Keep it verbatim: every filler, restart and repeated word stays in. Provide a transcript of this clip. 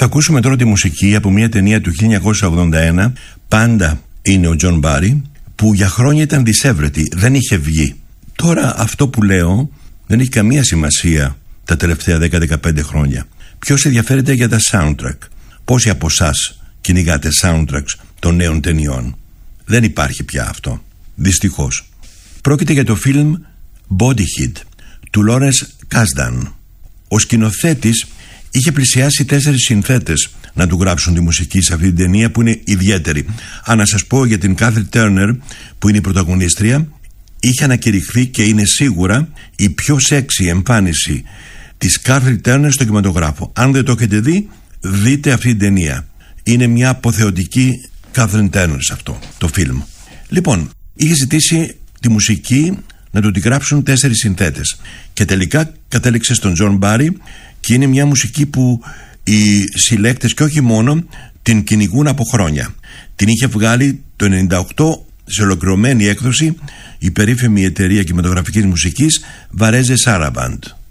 Θα ακούσουμε τώρα τη μουσική από μια ταινία του χίλια εννιακόσια ογδόντα ένα. Πάντα είναι ο Τζον Μπάρι, που για χρόνια ήταν δισεύρετη, δεν είχε βγει. Τώρα αυτό που λέω δεν έχει καμία σημασία τα τελευταία δέκα με δεκαπέντε χρόνια. Ποιος ενδιαφέρεται για τα soundtrack? Πόσοι από εσάς κυνηγάτε soundtracks των νέων ταινιών? Δεν υπάρχει πια αυτό, δυστυχώς. Πρόκειται για το φιλμ Body Hit του Lawrence Kasdan. Ο σκηνοθέτης είχε πλησιάσει τέσσερις συνθέτες να του γράψουν τη μουσική σε αυτή την ταινία, που είναι ιδιαίτερη. Αν να σας πω για την Cathy Turner, που είναι η πρωταγωνίστρια, είχε ανακηρυχθεί και είναι σίγουρα η πιο σεξι εμφάνιση της Cathy Turner στο κινηματογράφο. Αν δεν το έχετε δει, δείτε αυτή την ταινία. Είναι μια αποθεωτική Cathy Turner σε αυτό το φιλμ. Λοιπόν, είχε ζητήσει τη μουσική να του τη γράψουν τέσσερις συνθέτες και τελικά κατέληξε στον John Barry, και είναι μια μουσική που οι συλλέκτες, και όχι μόνο, την κυνηγούν από χρόνια. Την είχε βγάλει το ενενήντα οκτώ σε ολοκληρωμένη έκδοση η περίφημη εταιρεία κινηματογραφικής μουσικής Varese Saraband.